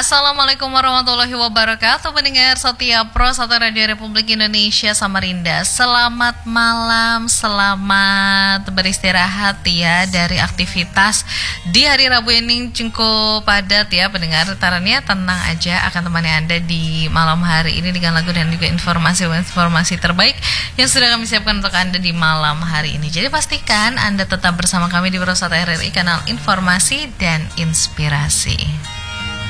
Assalamualaikum warahmatullahi wabarakatuh. Pendengar setia Pro 1 Radio Republik Indonesia Samarinda, selamat malam, selamat beristirahat ya dari aktivitas di hari Rabu ini cukup padat ya pendengar. Taranya tenang aja, akan temani Anda di malam hari ini dengan lagu dan juga informasi terbaik yang sudah kami siapkan untuk Anda di malam hari ini. Jadi pastikan Anda tetap bersama kami di Pro 1 RRI, kanal informasi dan inspirasi.